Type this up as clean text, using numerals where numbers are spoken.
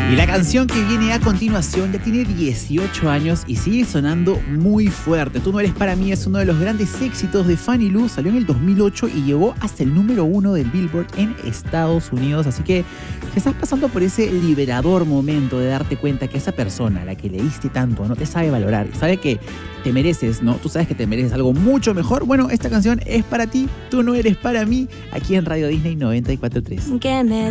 Y la canción que viene a continuación ya tiene 18 años y sigue sonando muy fuerte. Tú no eres para mí es uno de los grandes éxitos de Fanny Lu. Salió en el 2008 y llegó hasta el número 1 del Billboard en Estados Unidos. Así que si estás pasando por ese liberador momento de darte cuenta que esa persona a la que le diste tanto no te sabe valorar y sabe que te mereces, ¿no? Tú sabes que te mereces algo mucho mejor. Bueno, esta canción es para ti. Tú no eres para mí. Aquí en Radio Disney 94.3.